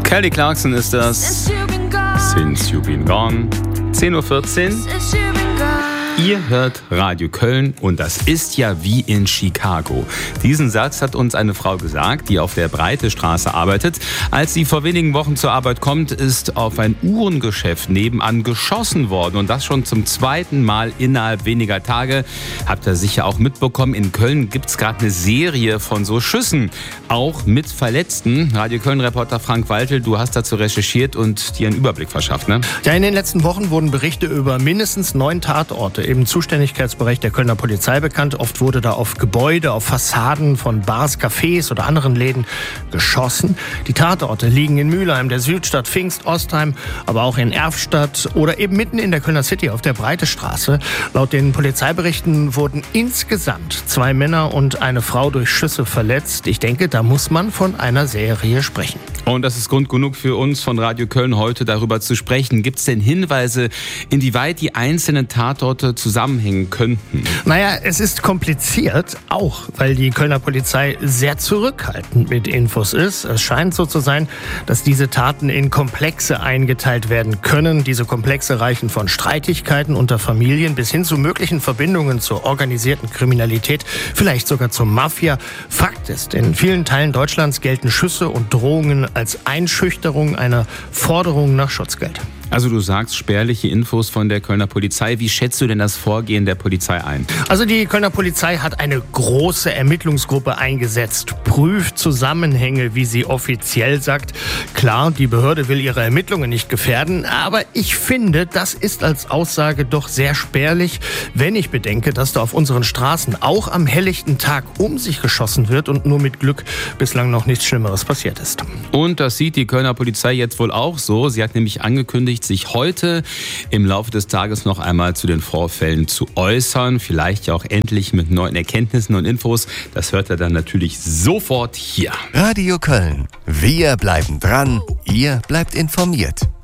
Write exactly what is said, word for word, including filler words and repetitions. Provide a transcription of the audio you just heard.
Kelly Clarkson ist das. Since You've Been Gone. zehn Uhr vierzehn. Ihr hört Radio Köln und das ist ja wie in Chicago. Diesen Satz hat uns eine Frau gesagt, die auf der Breite Straße arbeitet. Als sie vor wenigen Wochen zur Arbeit kommt, ist auf ein Uhrengeschäft nebenan geschossen worden. Und das schon zum zweiten Mal innerhalb weniger Tage. Habt ihr sicher auch mitbekommen, in Köln gibt es gerade eine Serie von so Schüssen. Auch mit Verletzten. Radio Köln-Reporter Frank Waltel, du hast dazu recherchiert und dir einen Überblick verschafft, ne? Ja, in den letzten Wochen wurden Berichte über mindestens neun Tatorte im Zuständigkeitsbereich der Kölner Polizei bekannt. Oft wurde da auf Gebäude, auf Fassaden von Bars, Cafés oder anderen Läden geschossen. Die Tatorte liegen in Mülheim, der Südstadt, Pfingst, Ostheim, aber auch in Erftstadt oder eben mitten in der Kölner City auf der Breite Straße. Laut den Polizeiberichten wurden insgesamt zwei Männer und eine Frau durch Schüsse verletzt. Ich denke, da muss man von einer Serie sprechen. Und das ist Grund genug für uns von Radio Köln heute darüber zu sprechen. Gibt es denn Hinweise, inwieweit die einzelnen Tatorte zusammenhängen könnten? Naja, es ist kompliziert, auch weil die Kölner Polizei sehr zurückhaltend mit Infos ist. Es scheint so zu sein, dass diese Taten in Komplexe eingeteilt werden können. Diese Komplexe reichen von Streitigkeiten unter Familien bis hin zu möglichen Verbindungen zur organisierten Kriminalität, vielleicht sogar zur Mafia. Fakt ist, in vielen Teilen Deutschlands gelten Schüsse und Drohungen als Einschüchterung einer Forderung nach Schutzgeld. Also du sagst spärliche Infos von der Kölner Polizei. Wie schätzt du denn das Vorgehen der Polizei ein? Also die Kölner Polizei hat eine große Ermittlungsgruppe eingesetzt, prüft Zusammenhänge, wie sie offiziell sagt. Klar, die Behörde will ihre Ermittlungen nicht gefährden, aber ich finde, das ist als Aussage doch sehr spärlich, wenn ich bedenke, dass da auf unseren Straßen auch am helllichten Tag um sich geschossen wird und nur mit Glück bislang noch nichts Schlimmeres passiert ist. Und das sieht die Kölner Polizei jetzt wohl auch so. Sie hat nämlich angekündigt, sich heute im Laufe des Tages noch einmal zu den Vorfällen zu äußern. Vielleicht ja auch endlich mit neuen Erkenntnissen und Infos. Das hört er dann natürlich sofort hier. Radio Köln. Wir bleiben dran. Ihr bleibt informiert.